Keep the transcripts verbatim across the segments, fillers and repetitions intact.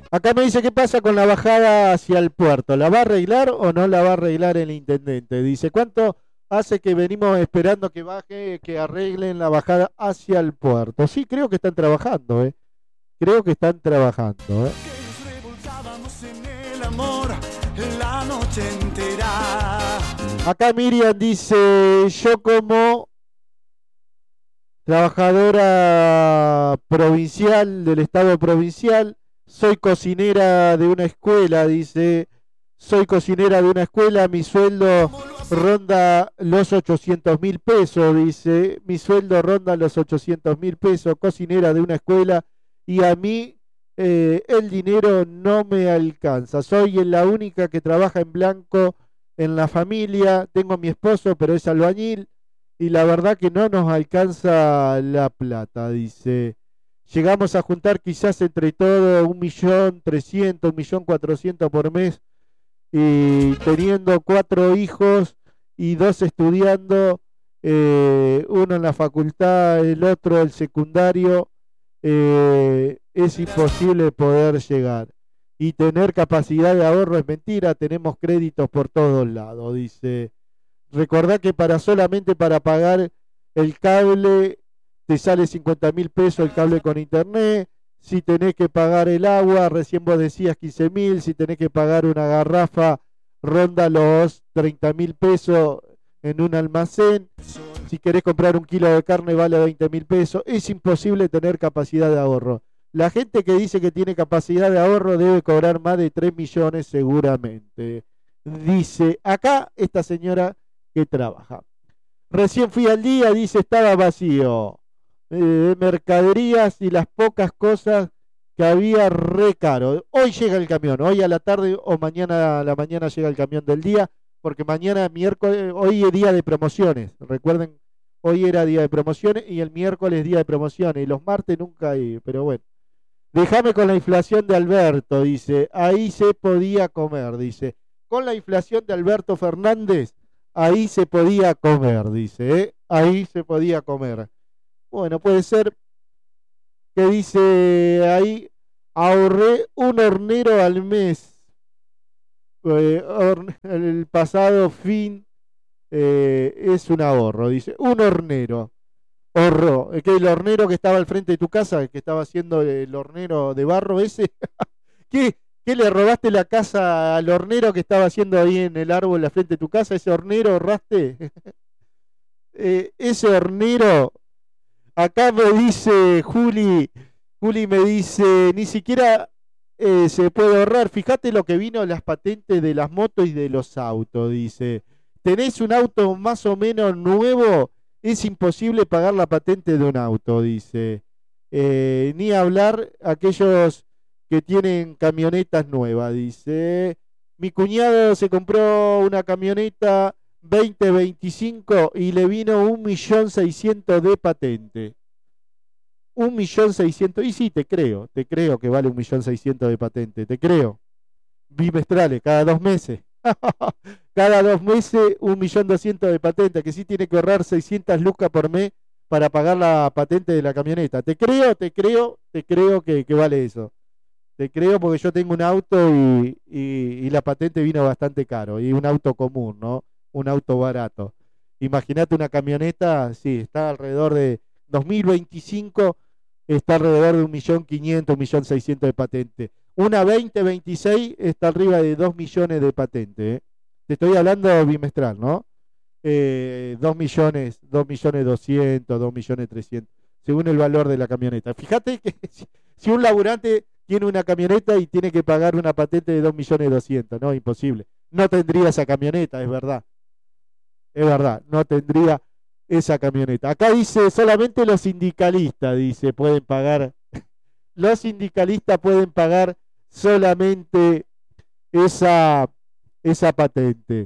Acá me dice qué pasa con la bajada hacia el puerto. ¿La va a arreglar o no la va a arreglar el intendente? Dice, ¿cuánto hace que venimos esperando que baje, que arreglen la bajada hacia el puerto? Sí, creo que están trabajando, ¿eh? Creo que están trabajando, ¿eh? Acá Miriam dice, yo como trabajadora provincial del Estado provincial, soy cocinera de una escuela, dice, soy cocinera de una escuela, mi sueldo ronda los ochocientos mil pesos, dice, mi sueldo ronda los ochocientos mil pesos, cocinera de una escuela, y a mí eh, el dinero no me alcanza, soy la única que trabaja en blanco en la familia, tengo a mi esposo, pero es albañil, y la verdad que no nos alcanza la plata, dice. Llegamos a juntar quizás entre todos un millón trescientos, un millón cuatrocientos por mes, y teniendo cuatro hijos y dos estudiando, eh, uno en la facultad, el otro el secundario, eh, es imposible poder llegar. Y tener capacidad de ahorro es mentira, tenemos créditos por todos lados, dice. Recordá que para solamente para pagar el cable te sale cincuenta mil pesos el cable con internet. Si tenés que pagar el agua, recién vos decías quince mil. Si tenés que pagar una garrafa, ronda los treinta mil pesos en un almacén. Si querés comprar un kilo de carne vale veinte mil pesos. Es imposible tener capacidad de ahorro. La gente que dice que tiene capacidad de ahorro debe cobrar más de tres millones seguramente. Dice acá esta señora que trabaja. Recién fui al día, dice, estaba vacío. Eh, mercaderías y las pocas cosas que había re caro. Hoy llega el camión, hoy a la tarde o mañana a la mañana llega el camión del día, porque mañana miércoles, hoy es día de promociones. Recuerden, hoy era día de promociones y el miércoles día de promociones y los martes nunca hay, pero bueno. Déjame con la inflación de Alberto, dice, ahí se podía comer, dice. Con la inflación de Alberto Fernández, ahí se podía comer, dice, ¿eh? Ahí se podía comer. Bueno, puede ser que dice ahí, ahorré un hornero al mes. Eh, el pasado fin eh, es un ahorro, dice, un hornero. Ahorró. Es que el hornero que estaba al frente de tu casa, que estaba haciendo el hornero de barro ese, ¿qué? ¿Qué le robaste la casa al hornero que estaba haciendo ahí en el árbol al frente de tu casa? ¿Ese hornero ahorraste? eh, ese hornero, acá me dice Juli, Juli me dice, ni siquiera eh, se puede ahorrar. Fíjate lo que vino las patentes de las motos y de los autos, dice. Tenés un auto más o menos nuevo, es imposible pagar la patente de un auto, dice. Eh, ni hablar aquellos que tienen camionetas nuevas, dice. Mi cuñado se compró una camioneta veinte veinticinco y le vino un millón seiscientos de patente. Un millón seiscientos, y sí, te creo, te creo que vale un millón seiscientos de patente, te creo. Bimestrales, cada dos meses. Cada dos meses un millón doscientos de patente, que sí tiene que ahorrar seiscientas lucas por mes para pagar la patente de la camioneta. Te creo, te creo, te creo que, que vale eso. Te creo porque yo tengo un auto y, y, y la patente vino bastante caro. Y un auto común, ¿no? Un auto barato. Imagínate una camioneta, sí, está alrededor de dos mil veinticinco, está alrededor de un millón quinientos, un millón seiscientos de patente. Una veinte veintiséis está arriba de dos millones de patente. ¿eh? Te estoy hablando bimestral, ¿no? Eh, dos millones, dos millones doscientos, dos millones trescientos, según el valor de la camioneta. Fíjate que si, si un laburante tiene una camioneta y tiene que pagar una patente de dos millones doscientos, no, imposible. No tendría esa camioneta, es verdad. Es verdad, no tendría esa camioneta. Acá dice, solamente los sindicalistas, dice, pueden pagar. Los sindicalistas pueden pagar solamente esa, esa patente.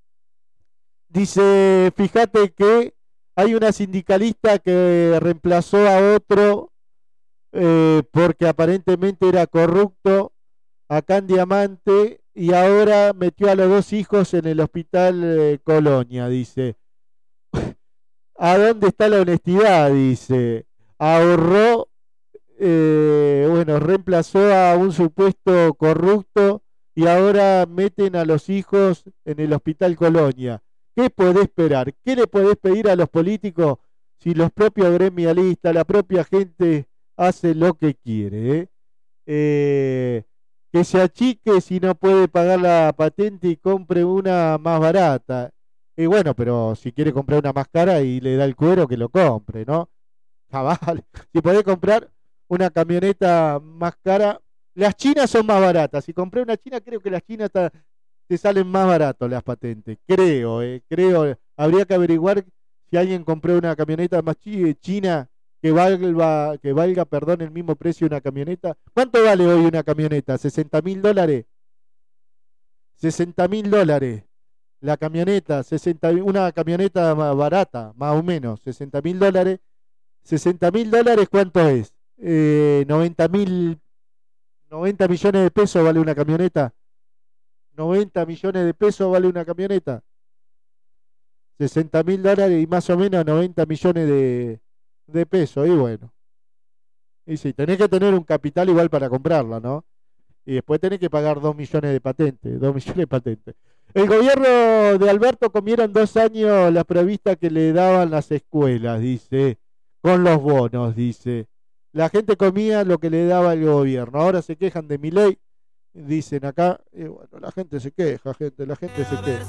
Dice, fíjate que hay una sindicalista que reemplazó a otro eh, porque aparentemente era corrupto acá en Diamante y ahora metió a los dos hijos en el hospital eh, Colonia, dice. ¿A dónde está la honestidad? Dice. Ahorró eh, bueno, reemplazó a un supuesto corrupto y ahora meten a los hijos en el Hospital Colonia. ¿Qué podés esperar? ¿Qué le podés pedir a los políticos si los propios gremialistas, la propia gente hace lo que quiere? ¿eh? Eh, que se achique si no puede pagar la patente y compre una más barata. Y bueno, pero si quiere comprar una más cara y le da el cuero, que lo compre, ¿no? Cabal. Si podés comprar una camioneta más cara, las chinas son más baratas. Si compré una china, creo que las chinas ta- te salen más baratos las patentes. Creo, eh, creo. Habría que averiguar si alguien compró una camioneta más chi- china que valga, que valga, perdón, el mismo precio de una camioneta. ¿Cuánto vale hoy una camioneta? ¿sesenta mil dólares? sesenta mil dólares. La camioneta, sesenta, una camioneta ma- barata, más o menos, sesenta mil dólares. sesenta mil dólares, ¿cuánto es? Eh, noventa mil, noventa millones de pesos vale una camioneta. noventa millones de pesos vale una camioneta. sesenta mil dólares y más o menos noventa millones de, de pesos. Y bueno, y sí, tenés que tener un capital igual para comprarla, ¿no? Y después tenés que pagar dos millones de patentes, dos millones de patentes. El gobierno de Alberto comieron dos años las previstas que le daban las escuelas, dice, con los bonos, dice. La gente comía lo que le daba el gobierno. Ahora se quejan de Milei, dicen acá. Y bueno, la gente se queja, gente, la gente se queja.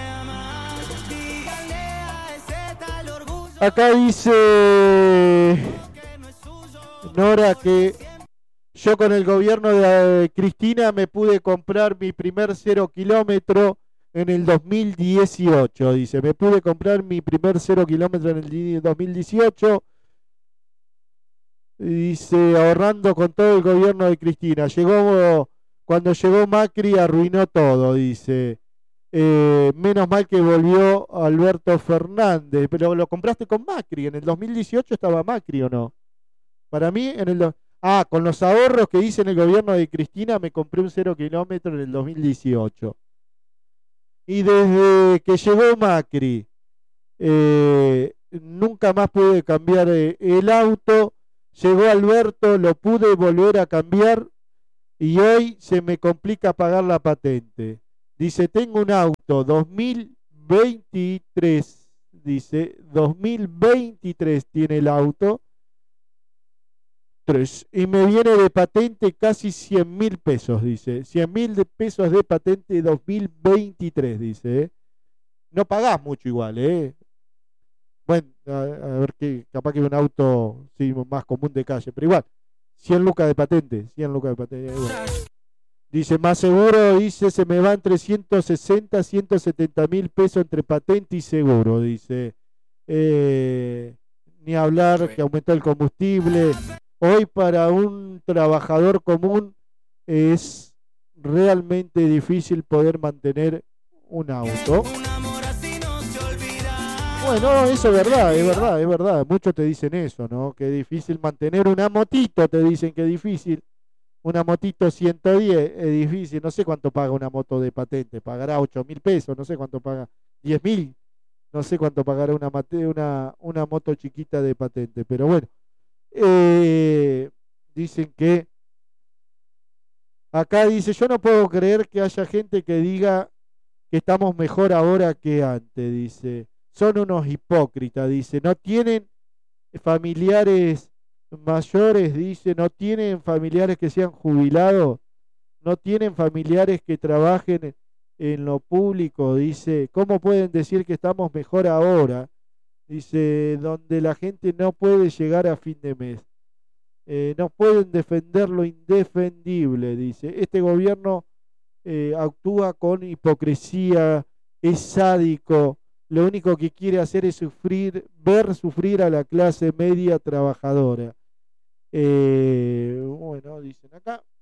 Acá dice Nora que yo con el gobierno de eh, Cristina me pude comprar mi primer cero kilómetro en el dos mil dieciocho, dice. Me pude comprar mi primer cero kilómetro en el di- dos mil dieciocho, dice, ahorrando con todo el gobierno de Cristina. Llegó, cuando llegó Macri arruinó todo, dice. Eh, menos mal que volvió Alberto Fernández, pero lo compraste con Macri. En el dos mil dieciocho estaba Macri, ¿o no? Para mí, en el... do- Ah, con los ahorros que hice en el gobierno de Cristina, me compré un cero kilómetro en el dos mil dieciocho. Y desde que llegó Macri, eh, nunca más pude cambiar eh, el auto. Llegó Alberto, lo pude volver a cambiar y hoy se me complica pagar la patente. Dice, tengo un auto dos mil veintitrés, dice, dos mil veintitrés tiene el auto, tres, y me viene de patente casi cien mil pesos, dice, cien mil de pesos de patente dos mil veintitrés, dice, ¿eh? No pagás mucho igual, ¿eh? Bueno, a, a ver que capaz que un auto sí, más común de calle, pero igual, cien lucas de patente, cien lucas de patente. Igual. Dice, más seguro, dice, se me va entre ciento sesenta, ciento setenta mil pesos entre patente y seguro, dice. Eh, ni hablar que aumentó el combustible. Hoy para un trabajador común es realmente difícil poder mantener un auto. Bueno, eso es verdad, es verdad, es verdad. Muchos te dicen eso, ¿no? Que es difícil mantener una motito, te dicen que es difícil. Una motito ciento diez es difícil. No sé cuánto paga una moto de patente. Pagará ocho mil pesos, no sé cuánto paga. diez mil, no sé cuánto pagará una, mate, una, una moto chiquita de patente. Pero bueno, eh, dicen que... Acá dice, yo no puedo creer que haya gente que diga que estamos mejor ahora que antes, dice. Son unos hipócritas, dice. No tienen familiares mayores, dice. No tienen familiares que sean jubilados. No tienen familiares que trabajen en, en lo público, dice. ¿Cómo pueden decir que estamos mejor ahora? Dice, donde la gente no puede llegar a fin de mes. Eh, no pueden defender lo indefendible, dice. Este gobierno eh, actúa con hipocresía, es sádico, lo único que quiere hacer es sufrir, ver sufrir a la clase media trabajadora. Eh, bueno, dicen acá.